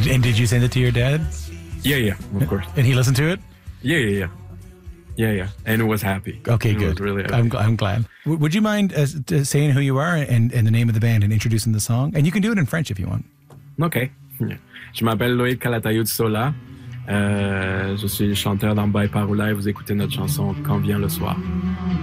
And did you send it to your dad? Yeah, of course. And he listened to it? Yeah. And was happy. Okay, he good. Was really happy. I'm glad. Would you mind saying who you are and the name of the band and introducing the song? And you can do it in French if you want. OK. Je m'appelle Loïc Calatayud Sola. Je suis chanteur dans By Paroula et vous écoutez notre chanson Quand vient le soir.